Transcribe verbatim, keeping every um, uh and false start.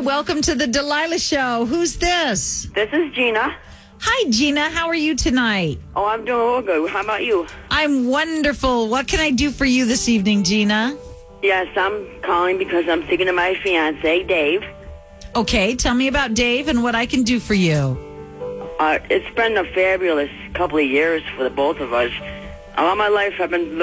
welcome to the Delilah Show. Who's this? This is Gina. Hi, Gina. How are you tonight? Oh, I'm doing all good. How about you? I'm wonderful. What can I do for you this evening, Gina? Yes, I'm calling because I'm thinking of my fiance, Dave. Okay, tell me about Dave and what I can do for you. Uh, it's been a fabulous couple of years for the both of us. All my life I've been